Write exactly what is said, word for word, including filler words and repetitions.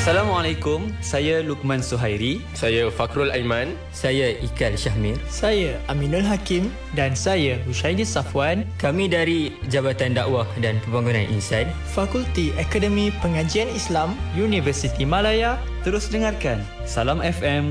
Assalamualaikum, saya Lukman Suhairi. Saya Fakrul Aiman. Saya Ikal Syahmir. Saya Aminul Hakim. Dan saya Hushaidi Safwan. Kami dari Jabatan Dakwah dan Pembangunan Insan, Fakulti Akademi Pengajian Islam, Universiti Malaya. Terus dengarkan Salam F M